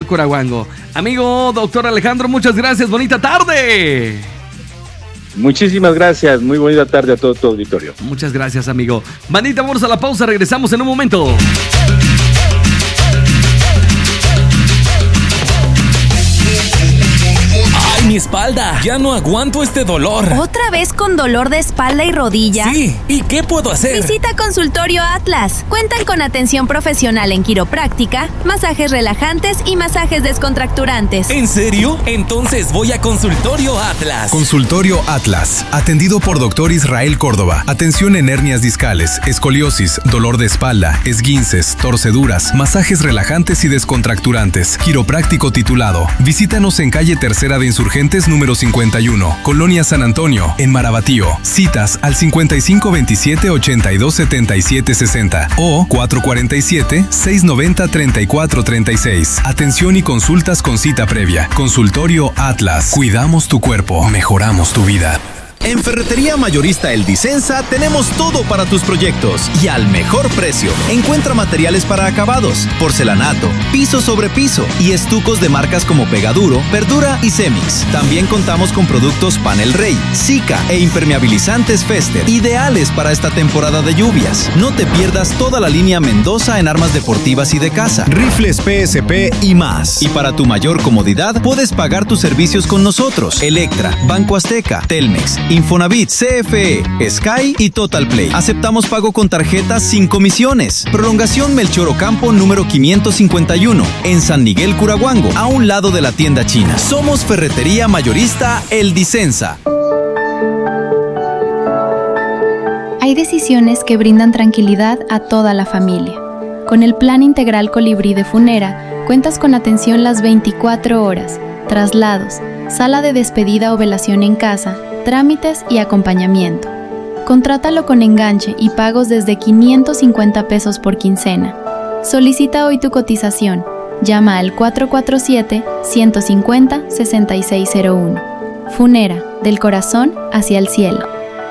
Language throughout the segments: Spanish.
Curahuango. Amigo doctor Alejandro, muchas gracias, bonita tarde. Muchísimas gracias, muy bonita tarde a todo tu auditorio. Muchas gracias, amigo. Bandita, vamos a la pausa, regresamos en un momento. Mi espalda, ya no aguanto este dolor. ¿Otra vez con dolor de espalda y rodilla? Sí, ¿y qué puedo hacer? Visita Consultorio Atlas. Cuentan con atención profesional en quiropráctica, masajes relajantes y masajes descontracturantes. ¿En serio? Entonces voy a Consultorio Atlas. Consultorio Atlas, atendido por Dr. Israel Córdoba. Atención en hernias discales, escoliosis, dolor de espalda, esguinces, torceduras, masajes relajantes y descontracturantes. Quiropráctico titulado. Visítanos en calle Tercera de Insurgentes número 51, Colonia San Antonio, en Marabatío. Citas al 5527-827760 o 447-690-3436. Atención y consultas con cita previa. Consultorio Atlas. Cuidamos tu cuerpo, mejoramos tu vida. En Ferretería Mayorista El Disensa tenemos todo para tus proyectos y al mejor precio. Encuentra materiales para acabados, porcelanato, piso sobre piso y estucos de marcas como Pegaduro, Verdura y Cemix. También contamos con productos Panel Rey, Sika e impermeabilizantes Fester, ideales para esta temporada de lluvias. No te pierdas toda la línea Mendoza en armas deportivas y de casa, rifles PSP y más. Y para tu mayor comodidad, puedes pagar tus servicios con nosotros. Electra, Banco Azteca, Telmex, Infonavit, CFE, Sky y Total Play. Aceptamos pago con tarjetas sin comisiones. Prolongación Melchor Ocampo número 551 en San Miguel Curahuango, a un lado de la tienda china. Somos Ferretería Mayorista El Disensa. Hay decisiones que brindan tranquilidad a toda la familia. Con el Plan Integral Colibrí de Funera, cuentas con atención las 24 horas, traslados, sala de despedida o velación en casa, trámites y acompañamiento. Contrátalo con enganche y pagos desde 550 pesos por quincena. Solicita hoy tu cotización. Llama al 447-150-6601. Funera, del corazón hacia el cielo.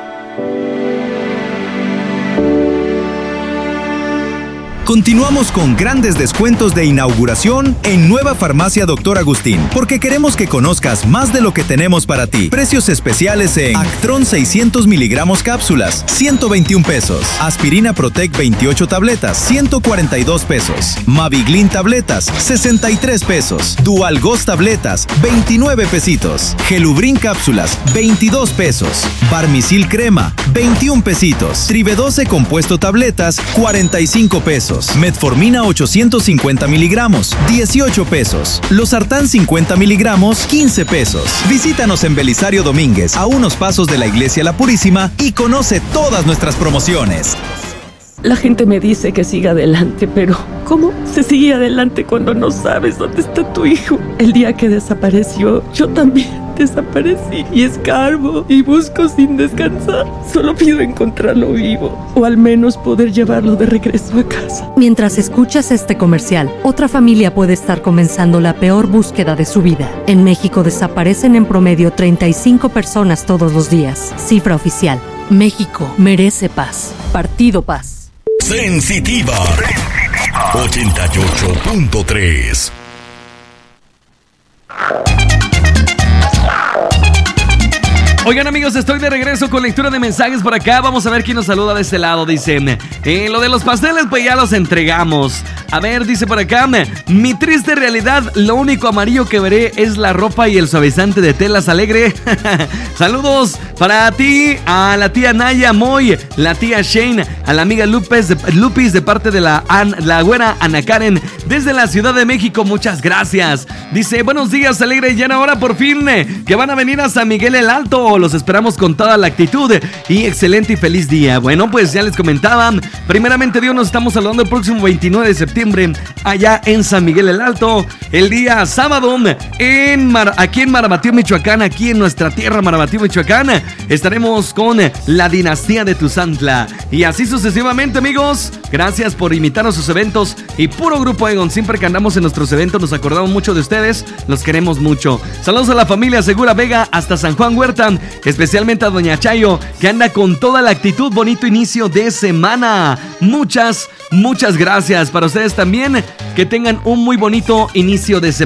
Continuamos con grandes descuentos de inauguración en Nueva Farmacia Dr. Agustín, porque queremos que conozcas más de lo que tenemos para ti. Precios especiales en Actron 600 miligramos cápsulas, 121 pesos. Aspirina Protec 28 tabletas, 142 pesos. Maviglin tabletas, 63 pesos. Dual Ghost tabletas, 29 pesitos. Gelubrin cápsulas, 22 pesos. Barmisil crema, 21 pesitos. Tribe12 compuesto tabletas, 45 pesos. Metformina 850 miligramos, 18 pesos. Losartán 50 miligramos, 15 pesos. Visítanos en Belisario Domínguez, a unos pasos de la Iglesia La Purísima, y conoce todas nuestras promociones. La gente me dice que siga adelante, pero ¿cómo se sigue adelante cuando no sabes dónde está tu hijo? El día que desapareció, yo también desaparecí y escarbo y busco sin descansar. Solo pido encontrarlo vivo o al menos poder llevarlo de regreso a casa. Mientras escuchas este comercial, otra familia puede estar comenzando la peor búsqueda de su vida. En México desaparecen en promedio 35 personas todos los días. Cifra oficial. México merece paz. Partido Paz. Sensitiva 88.3. Oigan, amigos, estoy de regreso con lectura de mensajes por acá. Vamos a ver quién nos saluda de este lado. Dicen, lo de los pasteles pues ya los entregamos. A ver, dice por acá, mi triste realidad, lo único amarillo que veré es la ropa y el suavizante de Telas Alegre. Saludos para ti, a la tía Naya Moy, la tía Shane, a la amiga Lupis de parte de la güera Ana Karen desde la Ciudad de México. Muchas gracias. Dice, buenos días, Alegre, y ahora por fin que van a venir a San Miguel el Alto. Los esperamos con toda la actitud y excelente y feliz día. Bueno, pues ya les comentaba, primeramente Dios, nos estamos saludando el próximo 29 de septiembre allá en San Miguel el Alto, el día sábado aquí en Marabatío, Michoacán, aquí en nuestra tierra Marabatío, Michoacán. Estaremos con la dinastía de Tuzantla y así sucesivamente, amigos. Gracias por invitarnos a sus eventos y puro Grupo Egon. Siempre que andamos en nuestros eventos nos acordamos mucho de ustedes, los queremos mucho. Saludos a la familia Segura Vega hasta San Juan Huerta, especialmente a Doña Chayo, que anda con toda la actitud. Bonito inicio de semana. Muchas gracias para ustedes también. Que tengan un muy bonito inicio de semana.